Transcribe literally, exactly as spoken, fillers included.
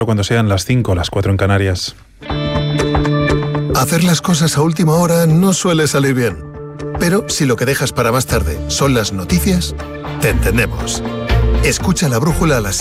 Cuando sean las cinco o las cuatro en Canarias. Hacer las cosas a última hora no suele salir bien. Pero si lo que dejas para más tarde son las noticias, te entendemos. Escucha La Brújula a las